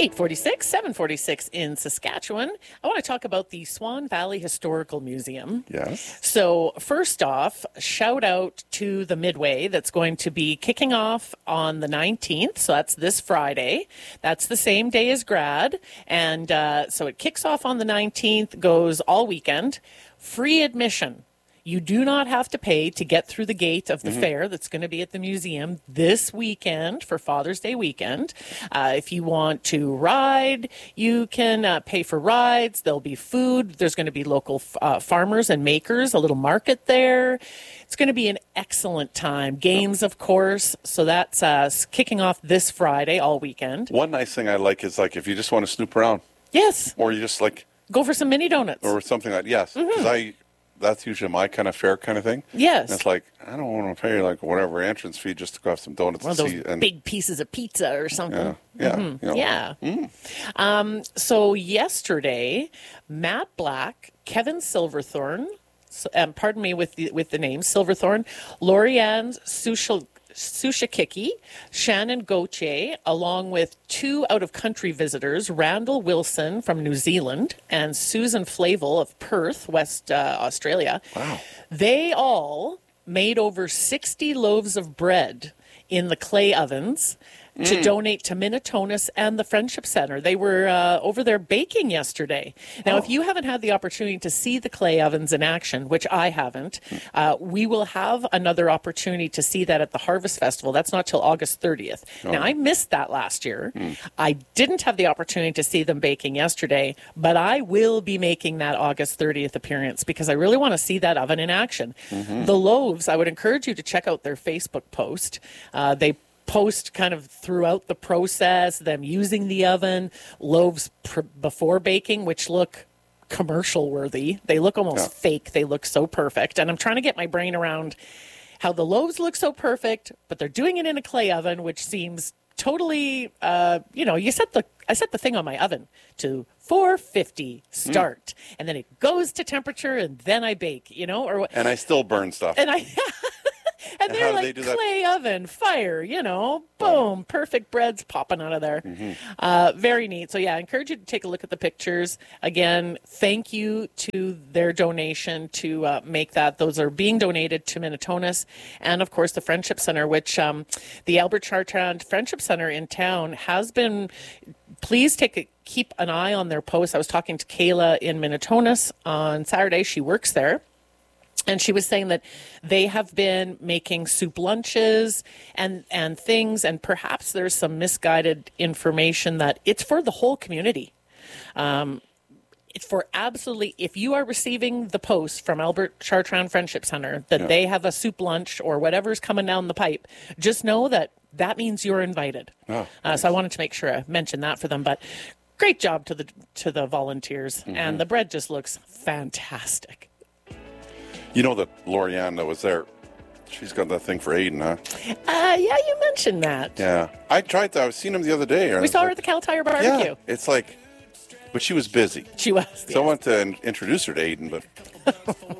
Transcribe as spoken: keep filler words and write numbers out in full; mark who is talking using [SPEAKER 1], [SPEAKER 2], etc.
[SPEAKER 1] eight forty-six, seven forty-six in Saskatchewan. I want to talk about the Swan Valley Historical Museum.
[SPEAKER 2] Yes.
[SPEAKER 1] So first off, shout out to the Midway that's going to be kicking off on the nineteenth. So that's this Friday. That's the same day as grad. And uh, so it kicks off on the nineteenth, goes all weekend. Free admission. You do not have to pay to get through the gate of the mm-hmm. fair that's going to be at the museum this weekend for Father's Day weekend. Uh, if you want to ride, you can uh, pay for rides. There'll be food. There's going to be local uh, farmers and makers, a little market there. It's going to be an excellent time. Games, of course. So that's uh, kicking off this Friday all weekend.
[SPEAKER 2] One nice thing I like is like if you just want to snoop around.
[SPEAKER 1] Yes.
[SPEAKER 2] Or you just like...
[SPEAKER 1] Go for some mini donuts.
[SPEAKER 2] Or something like, yes. Because mm-hmm. I... That's usually my kind of fair kind of thing.
[SPEAKER 1] Yes.
[SPEAKER 2] And it's like, I don't want to pay like whatever entrance fee just to go have some donuts.
[SPEAKER 1] One of those
[SPEAKER 2] see, and,
[SPEAKER 1] big pieces of pizza or something.
[SPEAKER 2] Yeah. Yeah.
[SPEAKER 1] Mm-hmm.
[SPEAKER 2] You know.
[SPEAKER 1] Yeah.
[SPEAKER 2] Mm.
[SPEAKER 1] Um, so yesterday, Matt Black, Kevin Silverthorne, so, um, pardon me with the, with the name, Silverthorne, Lorianne Sushal. Sushikiki, Shannon Gauthier, along with two out-of-country visitors, Randall Wilson from New Zealand and Susan Flavel of Perth, West uh, Australia.
[SPEAKER 2] Wow.
[SPEAKER 1] They all made over sixty loaves of bread in the clay ovens to mm. donate to Minnetonus and the Friendship Center. They were uh, over there baking yesterday. Now, oh. if you haven't had the opportunity to see the clay ovens in action, which I haven't, uh, we will have another opportunity to see that at the Harvest Festival. That's not till August thirtieth. Oh. Now, I missed that last year. Mm. I didn't have the opportunity to see them baking yesterday, but I will be making that August thirtieth appearance because I really want to see that oven in action. Mm-hmm. The loaves, I would encourage you to check out their Facebook post. Uh, they post kind of throughout the process, them using the oven, loaves pr- before baking, which look commercial worthy. They look almost yeah. fake. They look so perfect. And I'm trying to get my brain around how the loaves look so perfect, but they're doing it in a clay oven, which seems totally, uh, you know, you set the, I set the thing on my oven to four fifty start, mm. and then it goes to temperature, and then I bake, you know, or
[SPEAKER 2] and I still burn stuff.
[SPEAKER 1] And I And, and they're like they clay that? oven, fire, you know, boom, wow. perfect breads popping out of there. Mm-hmm. Uh, very neat. So, yeah, I encourage you to take a look at the pictures. Again, thank you to their donation to uh, make that. Those are being donated to Minnetonus and, of course, the Friendship Center, which um, the Albert Chartrand Friendship Center in town has been. Please take a, keep an eye on their posts. I was talking to Kayla in Minnetonus on Saturday. She works there. And she was saying that they have been making soup lunches and, and things, and perhaps there's some misguided information that it's for the whole community. Um, it's for absolutely, if you are receiving the post from Albert Chartrand Friendship Center that yeah. they have a soup lunch or whatever's coming down the pipe, just know that that means you're invited. Oh, uh, nice. So I wanted to make sure I mentioned that for them. But great job to the to the volunteers, mm-hmm. and the bread just looks fantastic.
[SPEAKER 2] You know that Lorianne that was there, she's got that thing for Aiden, huh?
[SPEAKER 1] Uh, yeah, you mentioned that.
[SPEAKER 2] Yeah. I tried that. I was seeing him the other day.
[SPEAKER 1] We saw her like, at the Caltire barbecue.
[SPEAKER 2] Yeah, it's like, but she was busy.
[SPEAKER 1] She was,
[SPEAKER 2] So yes. I wanted to in- introduce her to Aiden, but